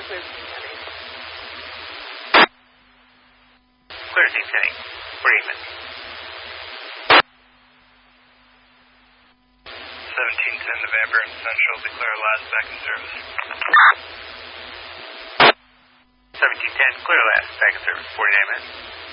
clear Team Clear Team Tenny. We're even. 1710 November and Central, declare last back in service. 1710, clear last, back in service, 49 minutes.